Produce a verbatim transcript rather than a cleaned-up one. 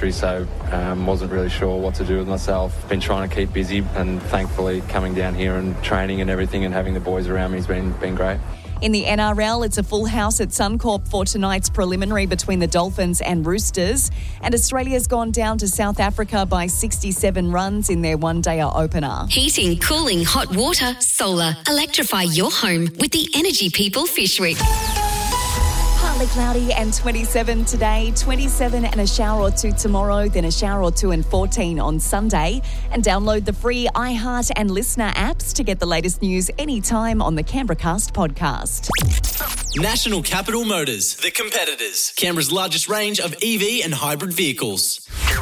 injury, so um, wasn't really sure what to do with myself. Been trying to keep busy, and thankfully coming down here and training and everything and having the boys around me has been, been great. In the N R L, it's a full house at Suncorp for tonight's preliminary between the Dolphins and Roosters. And Australia's gone down to South Africa by sixty-seven runs in their one-dayer opener. Heating, cooling, hot water, solar. Electrify your home with the Energy People Fish Week. Partly cloudy and twenty-seven today, twenty-seven and a shower or two tomorrow, then a shower or two and fourteen on Sunday. And download the free iHeart and Listener apps to get the latest news anytime on the Canberra Cast podcast. National Capital Motors, the competitors. Canberra's largest range of E V and hybrid vehicles.